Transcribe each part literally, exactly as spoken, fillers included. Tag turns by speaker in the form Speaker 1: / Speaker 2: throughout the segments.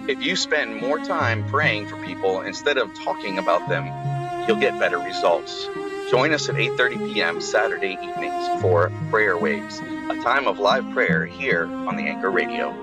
Speaker 1: If you spend more time praying for people instead of talking about them, you'll get better results. Join us at eight thirty p.m. Saturday evenings for Prayer Waves, a time of live prayer here on the Anchor Radio.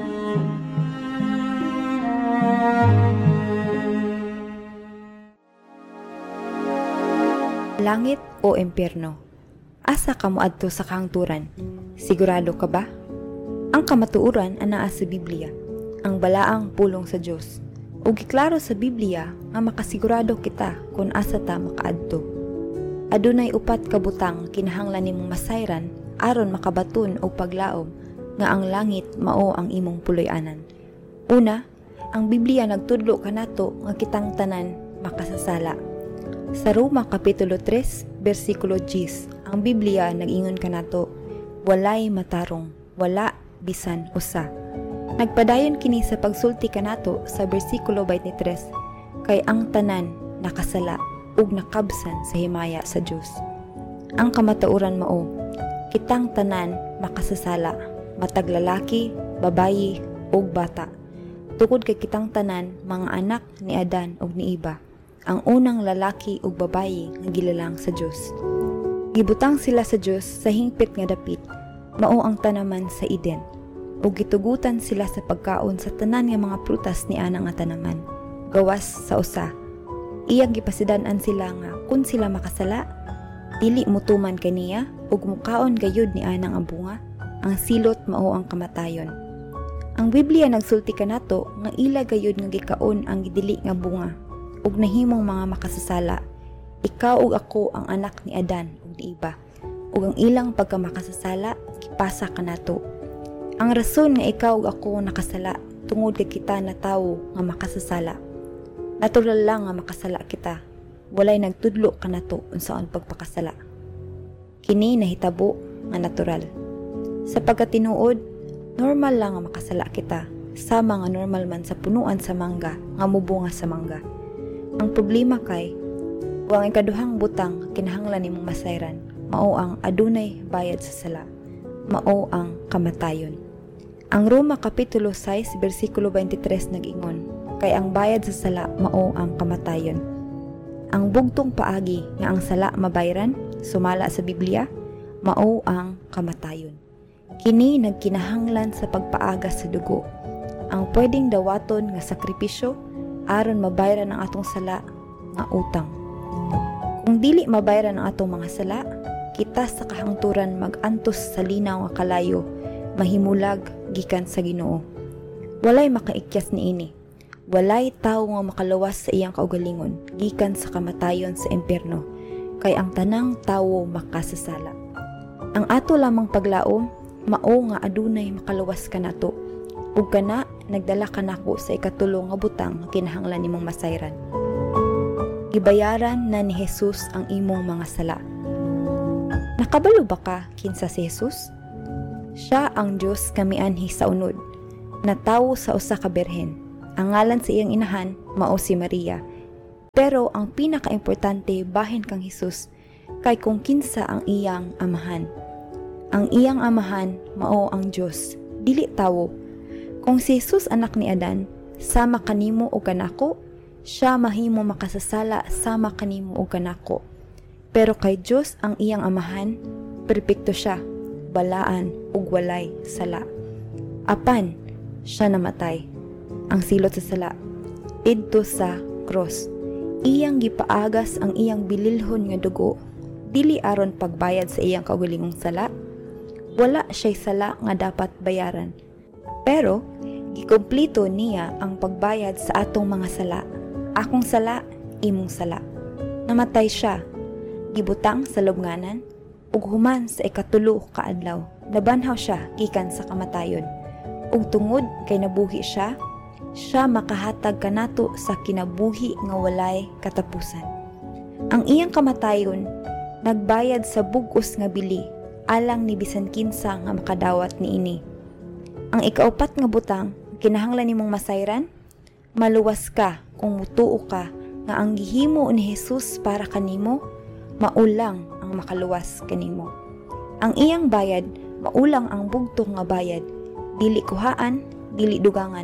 Speaker 2: Langit o impyerno? Asa ka moadto sa kahangturan? Sigurado ka ba? Ang kamatuoran anaa sa Biblia, ang balaang pulong sa Dios. Ug giklaro sa Biblia nga makasigurado kita kung asa ta makaadto. Adunay upat ka butang kinahanglan nimong masayran aron makabaton og paglaom nga ang langit mao ang imong puloy-anan. Una, ang Biblia nagtudlo kanato nga kitang tanan makasasala. Sa Roma Kapitulo tres, versikulo ten, ang Biblia nag-ingon kanato, walay matarong, wala bisan usa. Nagpadayon kini sa pagsulti kanato sa bersikulo twenty-three, kay ang tanan nakasala ug nakabsan sa himaya sa Dios. Ang kamatuoran mao, kitang tanan makasasala, matag lalaki, babayi ug bata. Tukod kay kitang tanan mga anak ni Adan ug ni Eva, ang unang lalaki ug babayi nga gilalang sa Dios. Gibutang sila sa Dios sa hingpit nga dapit, mao ang tanaman sa Eden, ug gitugutan sila sa pagkaon sa tanan nga mga prutas ni ana nga tanaman. Gawas sa usa, iyang gipasidan-an sila nga kun sila makasala, dili mutuman kaniya ug mukaon gayud ni ana nga bunga, ang silot mao ang kamatayon. Ang Biblia nagsulti kanato nga ila gayud nga gikaon ang gidili nga bunga ug nahimong mga makasasala. Ikaw ug ako ang anak ni Adan ug ni Eva, ug ang ilang pagkamakasasala gipasa kanato. Ang rason nga ikaw ug ako nakasala tungod kay kita na tawo nga makasasala. Natural lang nga makasala kita. Walay nagtudlo kanato unsaon pagpakasala. Kini nahitabo nga natural. Sa pagkatinuod, normal lang nga makasala kita, sama nga normal man sa punuan sa mangga nga mubunga sa mangga. Ang problema kay, kung ang ikaduhang butang kinahanglan nimong masayran, mao ang adunay bayad sa sala, mao ang kamatayon. Ang Roma Kapitulo six, versikulo twenty-three nag-ingon, kay ang bayad sa sala mao ang kamatayon. Ang bugtong paagi nga ang sala mabayran, sumala sa Biblia, mao ang kamatayon. Kini nagkinahanglan sa pagpaaga sa dugo, ang pwedeng dawaton nga sakripisyo aron mabayaran ang atong sala nga utang. Kung dili mabayaran ang atong mga sala, kita sa kahangturan mag-antos sa linaw nga kalayo, mahimulag gikan sa Ginoo. Walay makaikyas niini. Walay tawo nga makalawas sa iyang kaugalingon gikan sa kamatayon sa impyerno, kay ang tanang tawo makasasala. Ang ato lamang paglaom mao nga adunay makalawas kanato, ug kana nagdala kanako sa ikatulo nga butang nga kinahanglan nimong masayran. Gibayaran na ni Jesus ang imong mga sala. Nakabalo ba ka kinsa si Jesus? Siya ang Dios kamianhi sa unod, na tawo sa usa ka birhen. Ang ngalan sa iyang inahan mao si Maria. Pero ang pinakaimportante bahin kang Jesus kay kung kinsa ang iyang amahan. Ang iyang amahan mao ang Dios, dili tawo. Kung si Jesus anak ni Adan, sama kanimo o kanako, siya mahimo makasasala sama kanimo o kanako. Pero kay Dios ang iyang amahan, perpekto siya, balaan ug walay sala. Apan siya namatay, ang silot sa sala, didto sa cross. Iyang gipaagas ang iyang bililhon nga dugo, dili aron pagbayad sa iyang kaugalingong sala. Wala siya'y sala nga dapat bayaran. Pero, gikomplito niya ang pagbayad sa atong mga sala. Akong sala, imong sala. Namatay siya, gibutang sa lubnganan, ug human sa ikatulo ka adlaw, nabanhaw siya gikan sa kamatayon. Ug tungod kay nabuhi siya, siya makahatag kanato sa kinabuhi nga walay katapusan. Ang iyang kamatayon nagbayad sa bug-os nga bili, alang ni bisan kinsa nga makadawat niini. Ang ikaupat nga butang kinahanglan nimong masayran, maluwas ka kung mutuo ka nga ang gihimo ni Jesus para kanimo, maulang ang makaluwas kanimo. Ang iyang bayad, maulang ang bugtong nga bayad, dili kuhaan, dili dugangan,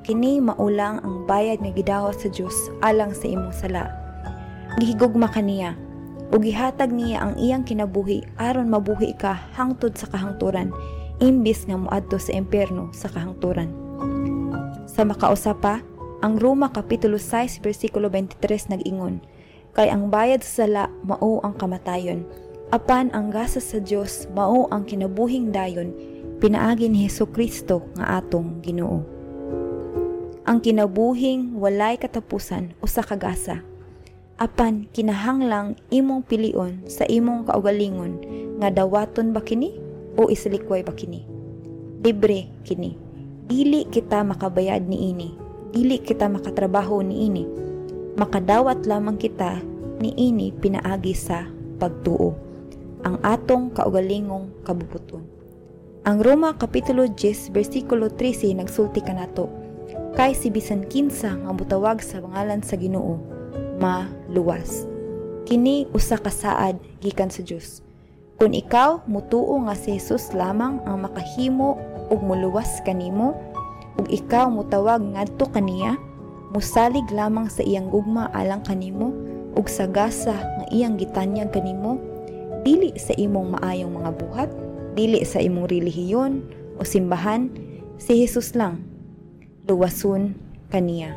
Speaker 2: kini maulang ang bayad nga gidawat sa Dios alang sa imong sala. Gihigugma kaniya ug gihatag niya ang iyang kinabuhi aron mabuhi ka hangtod sa kahangturan imbis nga moadto sa impierno sa kahangturan. Sa makausa pa, ang Roma Kapitulo six versikulo twenty-three nag-ingon, kay ang bayad sa sala mao ang kamatayon, apan ang gasas sa Dios mao ang kinabuhing dayon pinaagi ni Hesukristo nga atong Ginoo. Ang kinabuhing walay katapusan usa ka gasa, apan kinahanglang imong pilion sa imong kaugalingon nga dawaton ba kini o isalikway ba kini. Libre kini. Dili kita makabayad niini. Dili kita makatrabaho niini. Makadawat lamang kita niini pinaagi sa pagtuo, ang atong kaugalingong kabubuton. Ang Roma Kapitulo ten versikulo thirteen nagsulti kanato, kay si bisan kinsa nga mutawag sa pangalan sa Ginoo maluwas. Kini usa ka saad gikan sa Dios. Kung ikaw mutuo nga si Jesus lamang ang makahimo ug muluwas kanimo, ug ikaw mutawag ngadto kaniya, musalig lamang sa iyang gugma alang kanimo ug sa gasa nga iyang gitanyag kanimo, dili sa imong maayong mga buhat, dili sa imong relihiyon o simbahan, si Jesus lang luwason kaniya.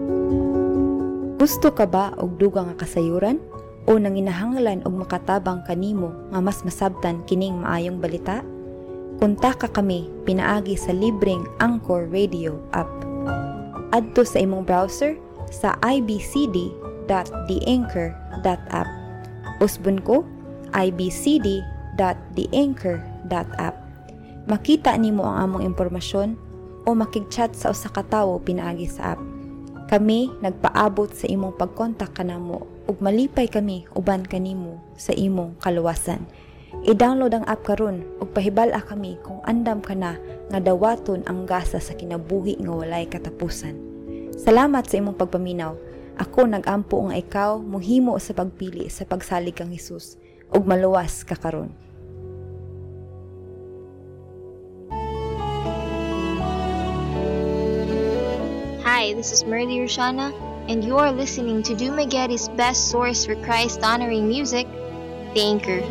Speaker 2: Gusto ka ba og dugang nga kasayuran o nanginahanglan og makatabang kanimo nga mas masabtan kining maayong balita? Kontak kami pinaagi sa libreng Anchor Radio app. Adto sa imong browser sa i b c d dot the anchor dot app. Usbon ko i b c d dot the anchor dot app. Makita nimo ang among impormasyon o makig-chat sa usa ka tawo pinaagi sa app. Kami nagpaabot sa imong pagkontak kanamo ug malipay kami uban kanimo sa imong kaluwasan. I-download ang app karon ug pahibal-a kami kung andam ka na nga dawaton ang gasa sa kinabuhi nga walay katapusan. Salamat sa imong pagpaminaw. Ako nag-ampo nga ikaw mohimo sa pagpili sa pagsalig kang Hesus ug maluwas ka karon.
Speaker 3: Hi, this is Merly Roshana, and you are listening to Dumagueti's best source for Christ-honoring music, The Anchor.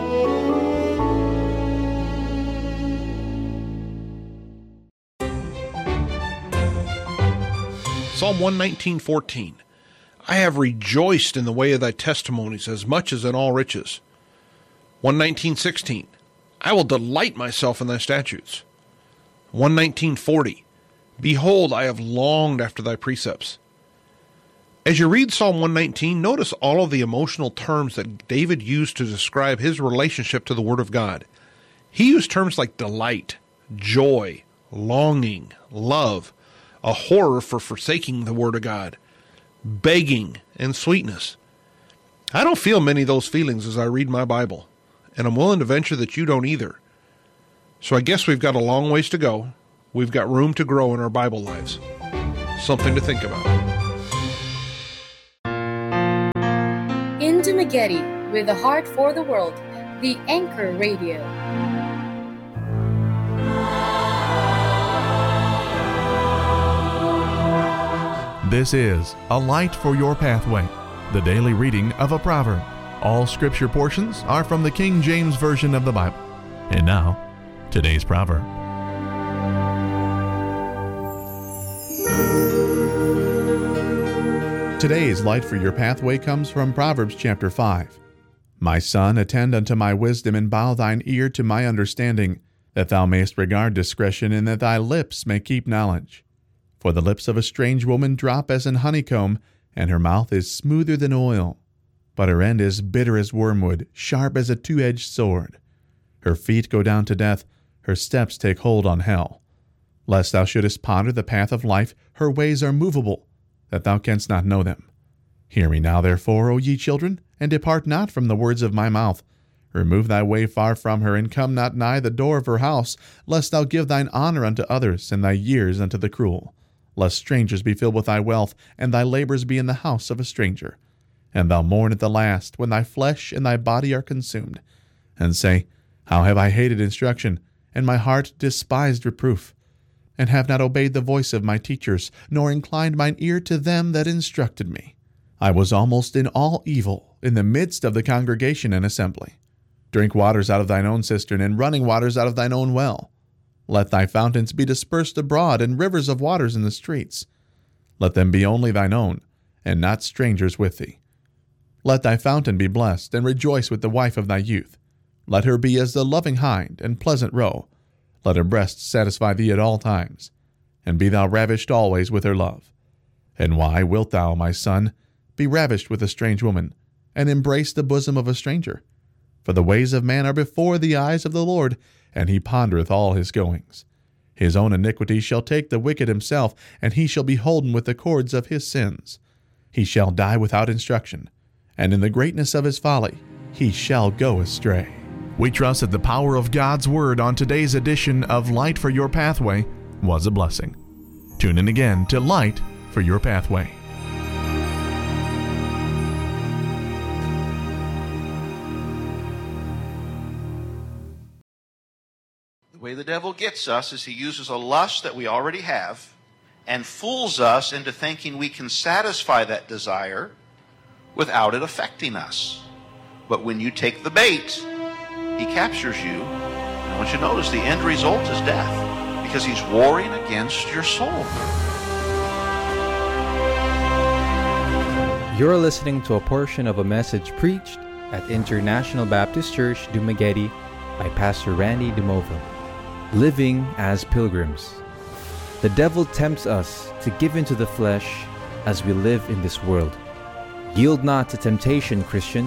Speaker 4: Psalm one nineteen fourteen. I have rejoiced in the way of thy testimonies as much as in all riches. one nineteen sixteen. I will delight myself in thy statutes. one nineteen forty. Behold, I have longed after thy precepts. As you read Psalm one nineteen, notice all of the emotional terms that David used to describe his relationship to the Word of God. He used terms like delight, joy, longing, love, a horror for forsaking the Word of God, begging, and sweetness. I don't feel many of those feelings as I read my Bible, and I'm willing to venture that you don't either. So I guess we've got a long ways to go. We've got room to grow in our Bible lives. Something to think about.
Speaker 5: In Dumagueti, with a heart for the world, the Anchor Radio.
Speaker 6: This is A Light for Your Pathway, the daily reading of a proverb. All scripture portions are from the King James Version of the Bible. And now, today's proverb. Today's Light for Your Pathway comes from Proverbs chapter five. My son, attend unto my wisdom, and bow thine ear to my understanding, that thou mayest regard discretion, and that thy lips may keep knowledge. For the lips of a strange woman drop as an honeycomb, and her mouth is smoother than oil. But her end is bitter as wormwood, sharp as a two-edged sword. Her feet go down to death, her steps take hold on hell. Lest thou shouldest ponder the path of life, her ways are movable, that thou canst not know them. Hear me now, therefore, O ye children, and depart not from the words of my mouth. Remove thy way far from her, and come not nigh the door of her house, lest thou give thine honor unto others, and thy years unto the cruel. Lest strangers be filled with thy wealth, and thy labors be in the house of a stranger. And thou mourn at the last, when thy flesh and thy body are consumed. And say, How have I hated instruction, and my heart despised reproof. and have not obeyed the voice of my teachers, nor inclined mine ear to them that instructed me. I was almost in all evil, in the midst of the congregation and assembly. Drink waters out of thine own cistern, and running waters out of thine own well. Let thy fountains be dispersed abroad, and rivers of waters in the streets. Let them be only thine own, and not strangers with thee. Let thy fountain be blessed, and rejoice with the wife of thy youth. Let her be as the loving hind, and pleasant roe. Let her breasts satisfy thee at all times, and be thou ravished always with her love. And why wilt thou, my son, be ravished with a strange woman, and embrace the bosom of a stranger? For the ways of man are before the eyes of the Lord, and he pondereth all his goings. His own iniquity shall take the wicked himself, and he shall be holden with the cords of his sins. He shall die without instruction, and in the greatness of his folly he shall go astray. We trust that the power of God's Word on today's edition of Light for Your Pathway was a blessing. Tune in again to Light for Your Pathway.
Speaker 7: The way the devil gets us is he uses a lust that we already have and fools us into thinking we can satisfy that desire without it affecting us. But when you take the bait, he captures you. And I want you to notice the end result is death, because he's warring against your soul.
Speaker 8: You're listening to a portion of a message preached at International Baptist Church, Dumaguete by Pastor Randy DeMova. Living as pilgrims. The devil tempts us to give into the flesh as we live in this world. Yield not to temptation, Christian.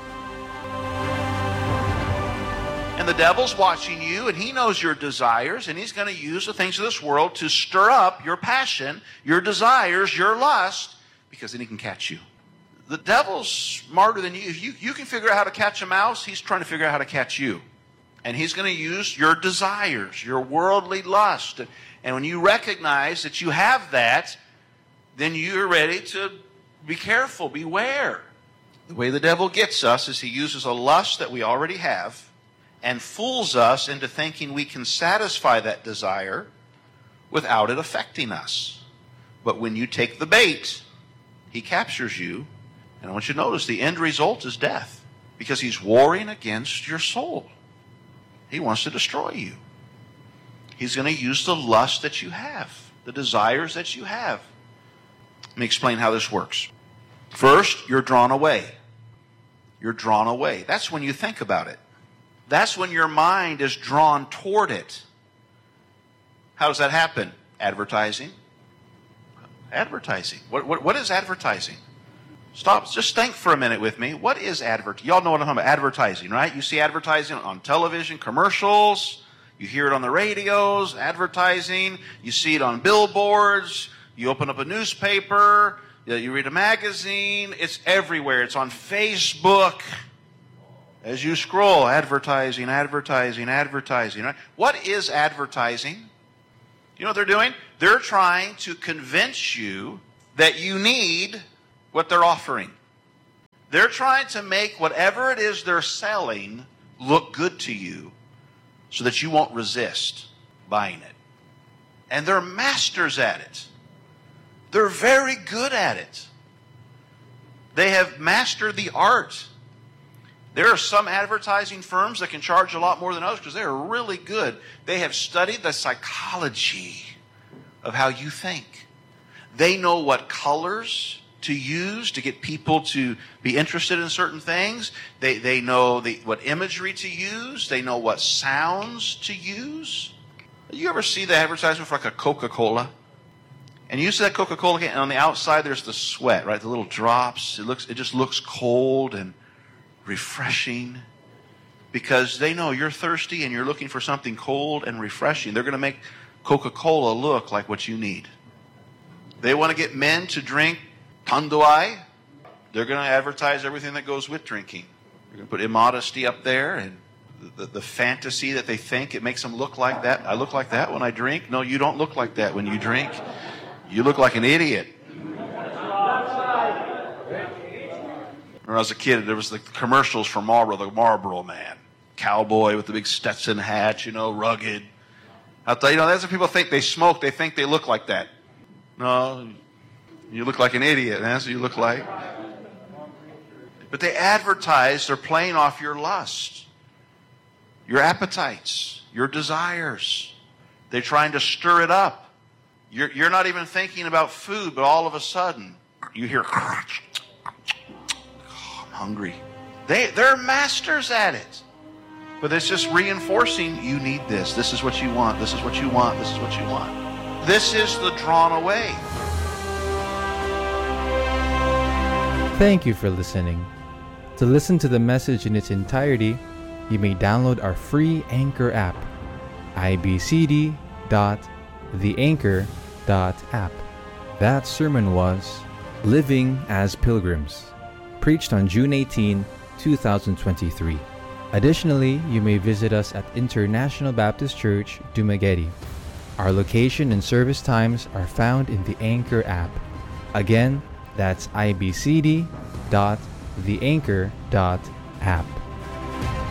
Speaker 7: And the devil's watching you, and he knows your desires, and he's going to use the things of this world to stir up your passion, your desires, your lust, because then he can catch you. The devil's smarter than you. If you, you can figure out how to catch a mouse, he's trying to figure out how to catch you. And he's going to use your desires, your worldly lust. And when you recognize that you have that, then you're ready to be careful, beware. The way the devil gets us is he uses a lust that we already have and fools us into thinking we can satisfy that desire without it affecting us. But when you take the bait, he captures you. And I want you to notice the end result is death, because he's warring against your soul. He wants to destroy you. He's going to use the lust that you have, the desires that you have. Let me explain how this works. First, you're drawn away. You're drawn away. That's when you think about it. That's when your mind is drawn toward it. How does that happen? Advertising. Advertising. What, what, what is advertising? Stop. Just think for a minute with me. What is advertising? Y'all know what I'm talking about. Advertising, right? You see advertising on television, commercials. You hear it on the radios, advertising. You see it on billboards. You open up a newspaper. You read a magazine. It's everywhere. It's on Facebook. As you scroll, advertising, advertising, advertising. Right? What is advertising? You know what they're doing? They're trying to convince you that you need what they're offering. They're trying to make whatever it is they're selling look good to you so that you won't resist buying it. And they're masters at it. They're very good at it. They have mastered the art. There are some advertising firms that can charge a lot more than others because they're really good. They have studied the psychology of how you think. They know what colors to use to get people to be interested in certain things. They, they know the, what imagery to use. They know what sounds to use. You ever see the advertisement for like a Coca-Cola? And you see that Coca-Cola can, and on the outside there's the sweat, right? The little drops. It looks, it just looks cold and refreshing because they know you're thirsty and you're looking for something cold and refreshing. They're going to make Coca-Cola look like what you need. They want to get men to drink Tanduay. They're going to advertise everything that goes with drinking. They're going to put immodesty up there and the, the, the fantasy that they think it makes them look like that. I look like that when I drink. No, you don't look like that when you drink. You look like an idiot. When I was a kid, there was the commercials for Marlboro, the Marlboro Man. Cowboy with the big Stetson hat, you know, rugged. I'll tell you, you know, that's what people think. They smoke. They think they look like that. No, you look like an idiot. That's what you look like. But they advertise, they're playing off your lust, your appetites, your desires. They're trying to stir it up. You're, you're not even thinking about food, but all of a sudden, you hear, oh, I'm hungry. They, they're masters at it. But it's just reinforcing, you need this. This is what you want. This is what you want. This is what you want. This is the drawn away.
Speaker 8: Thank you for listening. To listen to the message in its entirety, you may download our free Anchor app, i b c d dot the anchor dot app. That sermon was Living as Pilgrims, preached on June eighteenth, twenty twenty-three. Additionally, you may visit us at International Baptist Church, Dumaguete. Our location and service times are found in the Anchor app. Again, that's i b c d dot the anchor dot app.